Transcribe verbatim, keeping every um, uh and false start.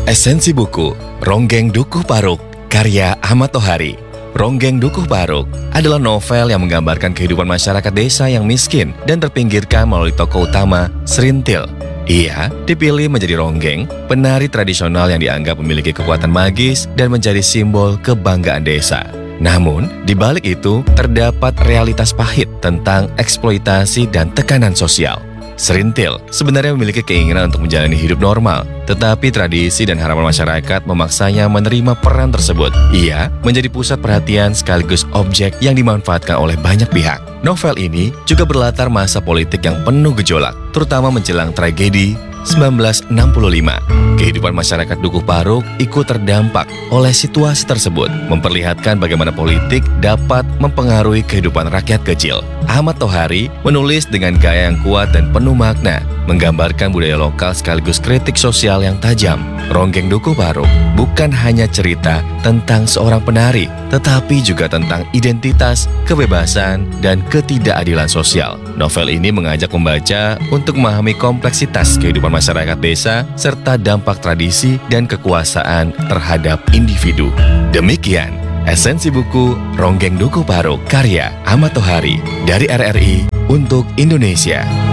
Esensi buku Ronggeng Dukuh Paruk, karya Ahmad Tohari. Ronggeng Dukuh Paruk adalah novel yang menggambarkan kehidupan masyarakat desa yang miskin dan terpinggirkan melalui tokoh utama, Serintil. Ia dipilih menjadi Ronggeng, penari tradisional yang dianggap memiliki kekuatan magis dan menjadi simbol kebanggaan desa. Namun, di balik itu terdapat realitas pahit tentang eksploitasi dan tekanan sosial. Serintil sebenarnya memiliki keinginan untuk menjalani hidup normal, tetapi tradisi dan harapan masyarakat memaksanya menerima peran tersebut. Ia menjadi pusat perhatian sekaligus objek yang dimanfaatkan oleh banyak pihak. Novel ini juga berlatar masa politik yang penuh gejolak, terutama menjelang tragedi sembilan belas enam puluh lima. Kehidupan masyarakat Dukuh Paruk ikut terdampak oleh situasi tersebut, memperlihatkan bagaimana politik dapat mempengaruhi kehidupan rakyat kecil. Ahmad Tohari menulis dengan gaya yang kuat dan penuh makna, menggambarkan budaya lokal sekaligus kritik sosial yang tajam. Ronggeng Dukuh Paruk bukan hanya cerita tentang seorang penari, tetapi juga tentang identitas, kebebasan, dan ketidakadilan sosial. Novel ini mengajak pembaca untuk memahami kompleksitas kehidupan masyarakat desa, serta dampak tradisi dan kekuasaan terhadap individu. Demikian esensi buku Ronggeng Dukuh Paruk, karya Ahmad Tohari dari R R I untuk Indonesia.